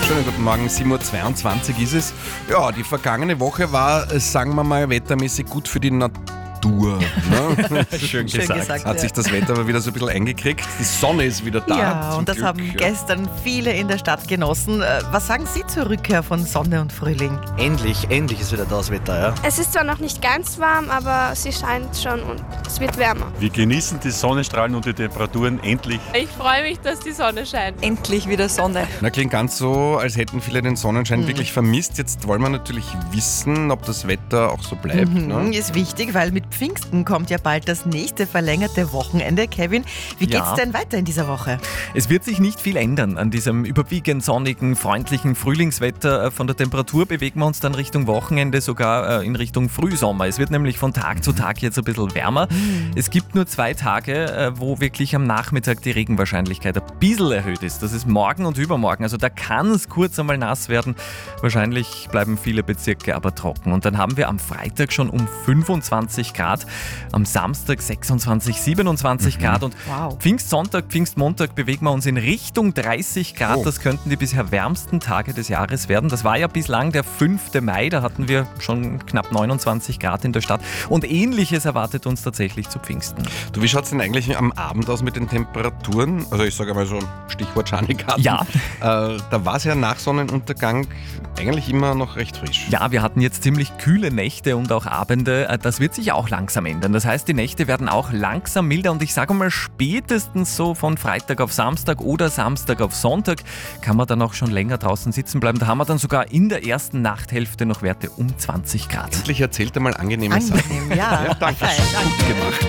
Schönen guten Morgen, 7.22 Uhr ist es. Ja, die vergangene Woche war, sagen wir mal, wettermäßig gut für die Natur. Ne? Schön gesagt. Hat sich das Wetter aber wieder so ein bisschen eingekriegt. Die Sonne ist wieder da. Ja, zum und das Glück, haben gestern viele in der Stadt genossen. Was sagen Sie zur Rückkehr von Sonne und Frühling? Endlich ist wieder das Wetter, ja. Es ist zwar noch nicht ganz warm, aber sie scheint schon und es wird wärmer. Wir genießen die Sonnenstrahlen und die Temperaturen endlich. Ich freue mich, dass die Sonne scheint. Endlich wieder Sonne. Na, klingt ganz so, als hätten viele den Sonnenschein wirklich vermisst. Jetzt wollen wir natürlich wissen, ob das Wetter auch so bleibt. Ne? Ist wichtig, weil mit Pfingsten kommt ja bald das nächste verlängerte Wochenende. Kevin, wie geht's denn weiter in dieser Woche? Es wird sich nicht viel ändern an diesem überwiegend sonnigen, freundlichen Frühlingswetter. Von der Temperatur bewegen wir uns dann Richtung Wochenende, sogar in Richtung Frühsommer. Es wird nämlich von Tag zu Tag jetzt ein bisschen wärmer. Es gibt nur 2 Tage, wo wirklich am Nachmittag die Regenwahrscheinlichkeit ein bisschen erhöht ist. Das ist morgen und übermorgen. Also da kann es kurz einmal nass werden. Wahrscheinlich bleiben viele Bezirke aber trocken. Und dann haben wir am Freitag schon um 25 Grad, am Samstag 26, 27 Grad und Pfingstsonntag, Pfingstmontag bewegen wir uns in Richtung 30 Grad. Das könnten die bisher wärmsten Tage des Jahres werden. Das war ja bislang der 5. Mai, da hatten wir schon knapp 29 Grad in der Stadt und Ähnliches erwartet uns tatsächlich zu Pfingsten. Du, wie schaut es denn eigentlich am Abend aus mit den Temperaturen? Also ich sage mal so Stichwort Schanigarten. Ja. Da war es ja nach Sonnenuntergang eigentlich immer noch recht frisch. Ja, wir hatten jetzt ziemlich kühle Nächte und auch Abende. Das wird sich auch langsam ändern. Das heißt, die Nächte werden auch langsam milder und ich sage mal spätestens so von Freitag auf Samstag oder Samstag auf Sonntag kann man dann auch schon länger draußen sitzen bleiben. Da haben wir dann sogar in der ersten Nachthälfte noch Werte um 20 Grad. Endlich erzählt einmal angenehme Sachen. Ja. Danke, Fein, danke. gut gemacht.